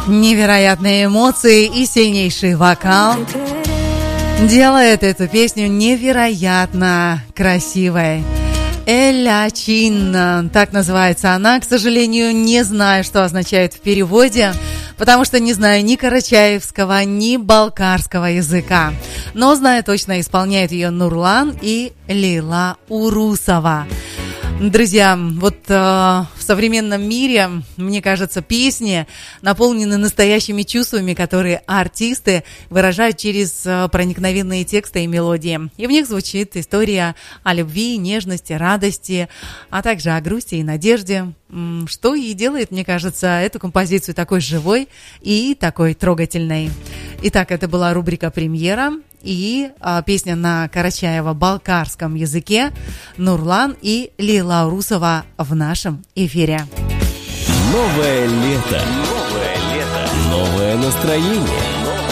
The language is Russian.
Невероятные эмоции и сильнейший вокал делает эту песню невероятно красивой. Эля Чин, так называется она. К сожалению, не знаю, что означает в переводе, потому что не знаю ни карачаевского, ни балкарского языка. Но знаю точно, исполняет ее Нурлан и Лейла Урусова. Друзья, вот в современном мире, мне кажется, песни наполнены настоящими чувствами, которые артисты выражают через проникновенные тексты и мелодии. И в них звучит история о любви, нежности, радости, а также о грусти и надежде, что и делает, мне кажется, эту композицию такой живой и такой трогательной. Итак, это была рубрика «Премьера». И песня на карачаево-балкарском языке Нурлан и Лейла Урусова в нашем эфире. Новое лето. Новое настроение.